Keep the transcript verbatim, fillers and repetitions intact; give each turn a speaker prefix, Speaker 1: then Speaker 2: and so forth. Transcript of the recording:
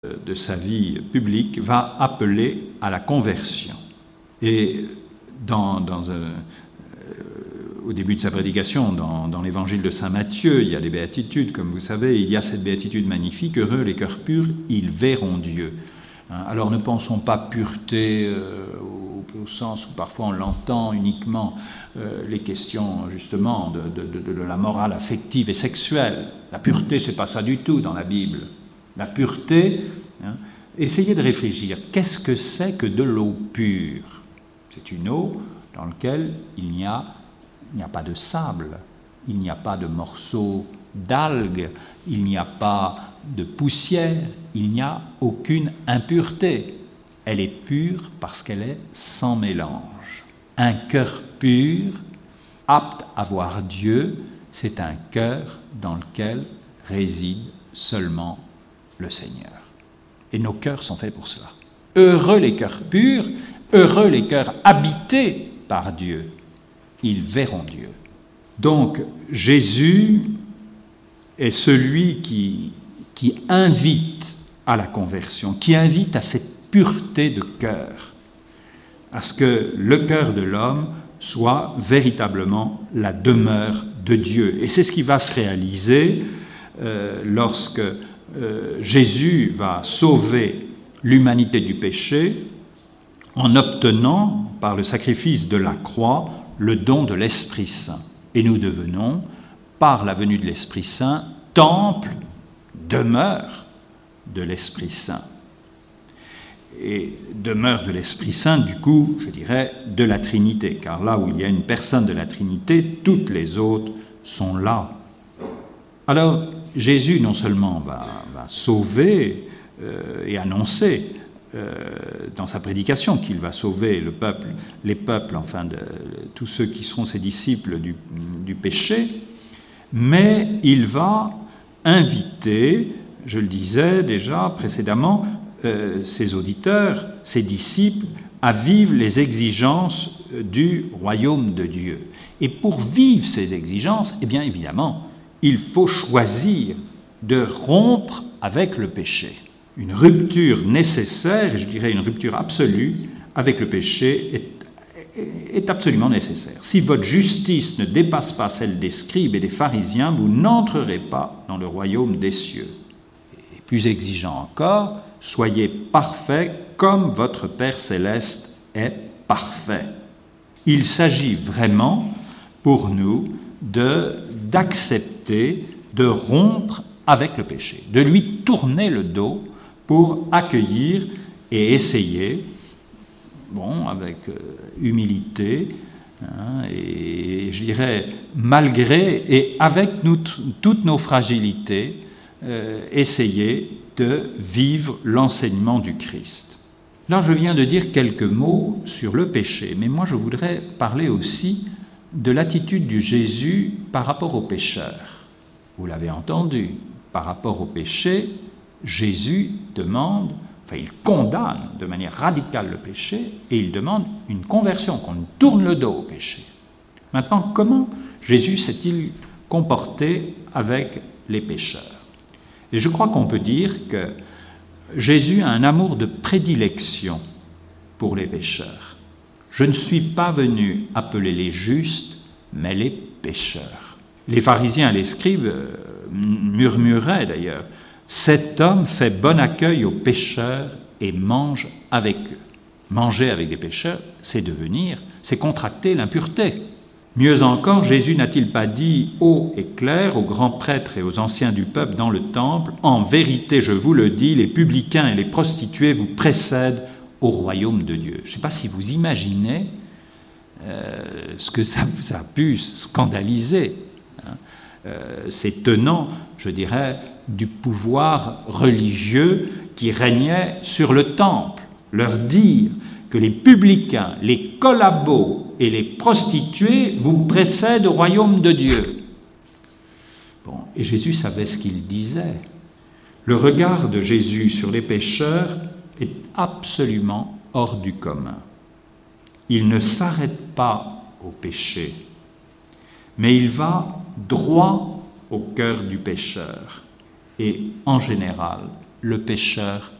Speaker 1: de sa vie publique, va appeler à la conversion. Et dans, dans un, euh, au début de sa prédication, dans, dans l'évangile de saint Matthieu, il y a des béatitudes, comme vous savez, il y a cette béatitude magnifique, « Heureux les cœurs purs, ils verront Dieu ». Alors ne pensons pas pureté euh, au, au sens où parfois on l'entend uniquement, euh, les questions justement de, de, de, de la morale affective et sexuelle. La pureté, c'est pas ça du tout dans la Bible. La pureté, hein, essayez de réfléchir, qu'est-ce que c'est que de l'eau pure? C'est une eau dans laquelle il n'y a, il n'y a pas de sable, il n'y a pas de morceaux d'algues, il n'y a pas de poussière, il n'y a aucune impureté. Elle est pure parce qu'elle est sans mélange. Un cœur pur, apte à voir Dieu, c'est un cœur dans lequel réside seulement le Seigneur. Et nos cœurs sont faits pour cela. Heureux les cœurs purs, heureux les cœurs habités par Dieu. Ils verront Dieu. Donc, Jésus est celui qui, qui invite à la conversion, qui invite à cette pureté de cœur, à ce que le cœur de l'homme soit véritablement la demeure de Dieu. Et c'est ce qui va se réaliser euh, lorsque Euh, Jésus va sauver l'humanité du péché en obtenant, par le sacrifice de la croix, le don de l'Esprit Saint. Et nous devenons, par la venue de l'Esprit Saint, temple, demeure de l'Esprit Saint. Et demeure de l'Esprit Saint, du coup, je dirais, de la Trinité, car là où il y a une personne de la Trinité, toutes les autres sont là. Alors, Jésus non seulement va, va sauver euh, et annoncer euh, dans sa prédication qu'il va sauver le peuple, les peuples, enfin de, tous ceux qui seront ses disciples du, du péché, mais il va inviter, je le disais déjà précédemment, euh, ses auditeurs, ses disciples, à vivre les exigences du royaume de Dieu. Et pour vivre ces exigences, eh bien évidemment, il faut choisir de rompre avec le péché. Une rupture nécessaire, et je dirais une rupture absolue, avec le péché est, est absolument nécessaire. Si votre justice ne dépasse pas celle des scribes et des pharisiens, vous n'entrerez pas dans le royaume des cieux. Et plus exigeant encore, soyez parfaits comme votre Père céleste est parfait. Il s'agit vraiment pour nous de, d'accepter, de rompre avec le péché, de lui tourner le dos pour accueillir et essayer, bon, avec euh, humilité, hein, et je dirais malgré et avec nous, toutes nos fragilités, euh, essayer de vivre l'enseignement du Christ. Là, je viens de dire quelques mots sur le péché, mais moi je voudrais parler aussi de l'attitude de Jésus par rapport aux pécheurs. Vous l'avez entendu, par rapport au péché, Jésus demande, enfin il condamne de manière radicale le péché et il demande une conversion, qu'on tourne le dos au péché. Maintenant, comment Jésus s'est-il comporté avec les pécheurs? Et je crois qu'on peut dire que Jésus a un amour de prédilection pour les pécheurs. Je ne suis pas venu appeler les justes, mais les pécheurs. Les pharisiens et les scribes murmuraient d'ailleurs, « Cet homme fait bon accueil aux pécheurs et mange avec eux. » Manger avec des pécheurs, c'est devenir, c'est contracter l'impureté. Mieux encore, Jésus n'a-t-il pas dit haut et clair aux grands prêtres et aux anciens du peuple dans le temple, « En vérité, je vous le dis, les publicains et les prostituées vous précèdent au royaume de Dieu. » Je ne sais pas si vous imaginez euh, ce que ça, ça a pu scandaliser hein, euh, ces tenants, je dirais, du pouvoir religieux qui régnait sur le temple. Leur dire que les publicains, les collabos et les prostituées vous précèdent au royaume de Dieu. Bon, et Jésus savait ce qu'il disait. Le regard de Jésus sur les pécheurs est absolument hors du commun. Il ne s'arrête pas au péché, mais il va droit au cœur du pécheur. Et en général, le pécheur